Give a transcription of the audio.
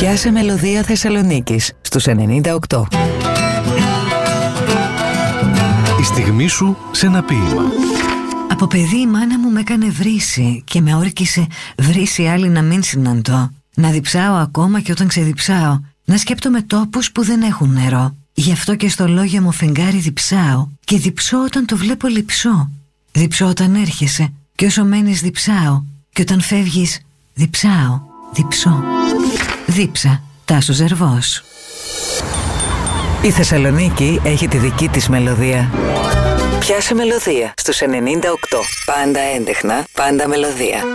Πιάσε μελωδία Θεσσαλονίκης στους 98. Η στιγμή σου σε ένα ποίημα. Από παιδί η μάνα μου με έκανε βρύση και με όρκησε βρύση άλλη να μην συναντώ. Να διψάω ακόμα και όταν ξεδιψάω. Να σκέπτομαι τόπους που δεν έχουν νερό. Γι' αυτό και στο λόγιο μου φεγγάρι διψάω. Και διψώ όταν το βλέπω λειψώ. Διψώ όταν έρχεσαι και όσο μένεις διψάω. Και όταν φεύγεις διψάω, διψώ. Δίψα, Τάσος Ζερβός. Η Θεσσαλονίκη έχει τη δική της μελωδία. Πιάσε μελωδία στους 98. Πάντα έντεχνα, πάντα μελωδία.